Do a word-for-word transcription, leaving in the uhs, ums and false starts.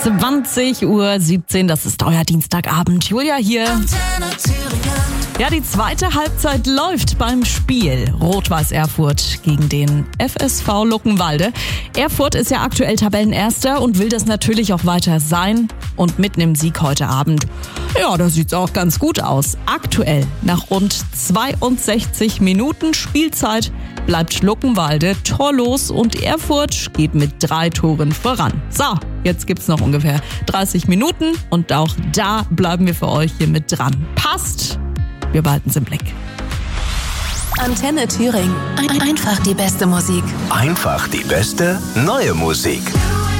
zwanzig Uhr siebzehn, das ist euer Dienstagabend. Julia hier. Ja, die zweite Halbzeit läuft beim Spiel Rot-Weiß Erfurt gegen den F S V Luckenwalde. Erfurt ist ja aktuell Tabellenerster und will das natürlich auch weiter sein. Und mitten im Sieg heute Abend, ja, da sieht's auch ganz gut aus. Aktuell, nach rund zweiundsechzig Minuten Spielzeit, bleibt Luckenwalde torlos und Erfurt geht mit drei Toren voran. So, jetzt gibt's noch ungefähr dreißig Minuten und auch da bleiben wir für euch hier mit dran. Passt, wir behalten's im Blick. Antenne Thüringen. Ein- Einfach die beste Musik. Einfach die beste neue Musik.